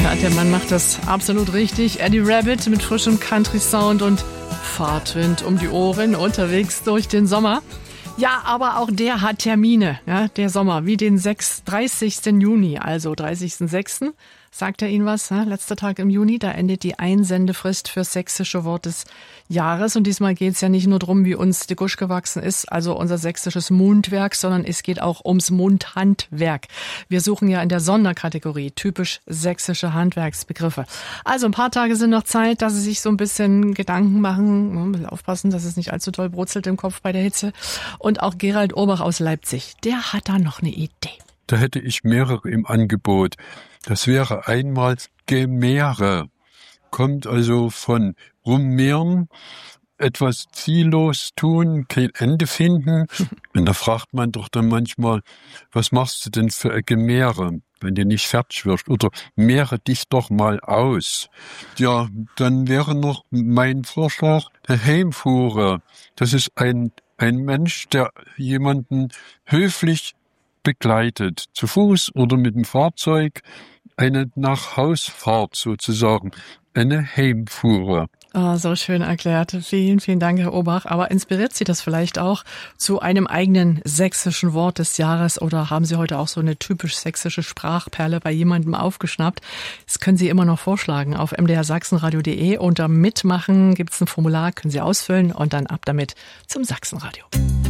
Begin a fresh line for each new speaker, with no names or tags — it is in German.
Ja, der Mann macht das absolut richtig. Eddie Rabbitt mit frischem Country-Sound und Fahrtwind um die Ohren unterwegs durch den Sommer. Ja, aber auch der hat Termine, ja, der Sommer, wie den 30. Juni, also 30.06. Sagt er Ihnen was? Letzter Tag im Juni, da endet die Einsendefrist für sächsische Wort des Jahres. Und diesmal geht es ja nicht nur darum, wie uns die Gusch gewachsen ist, also unser sächsisches Mundwerk, sondern es geht auch ums Mundhandwerk. Wir suchen ja in der Sonderkategorie typisch sächsische Handwerksbegriffe. Also ein paar Tage sind noch Zeit, dass Sie sich so ein bisschen Gedanken machen. Ein bisschen aufpassen, dass es nicht allzu doll brutzelt im Kopf bei der Hitze. Und auch Gerald Urbach aus Leipzig, der hat da noch eine Idee.
Da hätte ich mehrere im Angebot. Das wäre einmal Gemähre. Kommt also von rummehren, etwas ziellos tun, kein Ende finden. Und da fragt man doch dann manchmal, was machst du denn für ein Gemähre, wenn du nicht fertig wirst? Oder mehre dich doch mal aus. Ja, dann wäre noch mein Vorschlag, der Heimfuhrer. Das ist ein Mensch, der jemanden höflich begleitet, zu Fuß oder mit dem Fahrzeug, eine Nachhausfahrt sozusagen, eine Heimfuhrer.
Oh, so schön erklärt. Vielen, vielen Dank, Herr Urbach. Aber inspiriert Sie das vielleicht auch zu einem eigenen sächsischen Wort des Jahres oder haben Sie heute auch so eine typisch sächsische Sprachperle bei jemandem aufgeschnappt? Das können Sie immer noch vorschlagen. Auf mdrsachsenradio.de unter Mitmachen gibt es ein Formular, können Sie ausfüllen und dann ab damit zum Sachsenradio.